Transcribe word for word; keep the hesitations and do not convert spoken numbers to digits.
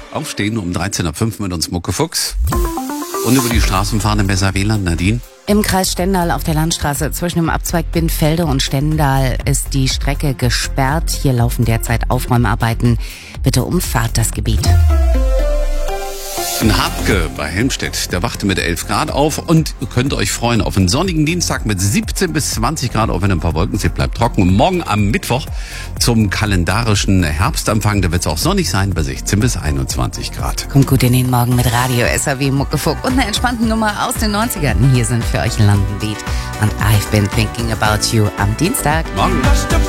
Aufstehen um dreizehn Uhr fünf mit uns Muckefuchs. Und über die Straßen fahren im Besser-Wieland, Nadine. Im Kreis Stendal auf der Landstraße zwischen dem Abzweig Binnfelde und Stendal ist die Strecke gesperrt. Hier laufen derzeit Aufräumarbeiten. Bitte umfahrt das Gebiet. In Habke bei Helmstedt, der wachte mit elf Grad auf und ihr könnt euch freuen auf einen sonnigen Dienstag mit siebzehn bis zwanzig Grad, auch wenn ein paar Wolken sind, bleibt trocken. Und morgen am Mittwoch zum kalendarischen Herbstanfang, da wird es auch sonnig sein bei sechzehn bis einundzwanzig Grad. Kommt gut in den Morgen mit Radio S R W Muckefuck und eine entspannte Nummer aus den neunzigern. Hier sind für euch London Beat und I've Been Thinking About You am Dienstag. Morgen.